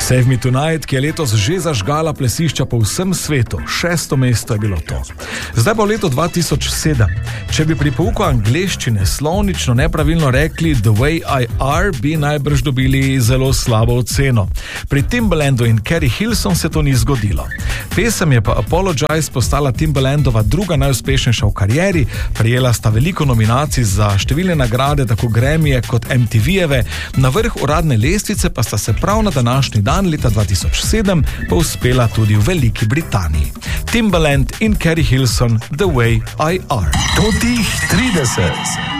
Save Me Tonight, ki je letos že zažgala plesišča po vsem svetu. 6. mesto je bilo to. Zdaj pa v letu 2007. Če bi pri pouku angleščine slovnično nepravilno rekli The Way I Are, bi najbrž dobili zelo slabo oceno. Pri Timbalandu in Carrie Hilson se to ni zgodilo. Pesem je pa Apologize postala Timbalandova druga najuspešnejša v karieri, prejela sta veliko nominacij za številne nagrade, tako Grammyje kot MTV-jeve, na vrh uradne lestvice pa sta se prav na današnji dan leta 2007 povzpela tudi v Veliki Britaniji. Timbaland in Carrie Hilson, The Way I Are. Totih 30.